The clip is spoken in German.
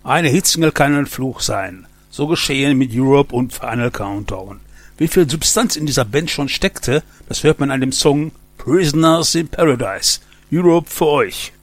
Eine Hitsingle kann ein Fluch sein. So geschehen mit Europe und Final Countdown. Wie viel Substanz in dieser Band schon steckte, das hört man an dem Song Prisoners in Paradise. Europe für euch.